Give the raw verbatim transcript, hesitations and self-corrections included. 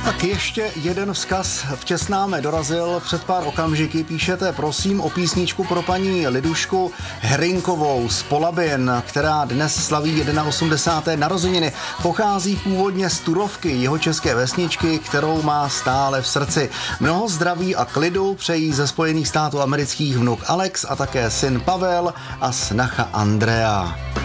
Tak ještě jeden vzkaz včas nám dorazil před pár okamžiky. Píšete, prosím o písničku pro paní Lidušku Hrinkovou z Polabin, která dnes slaví osmdesáté jedna narozeniny. Pochází původně z Turovky, jihočeské vesničky, kterou má stále v srdci. Mnoho zdraví a klidu přejí ze Spojených států amerických vnuk Alex a také syn Pavel a snacha Andrea.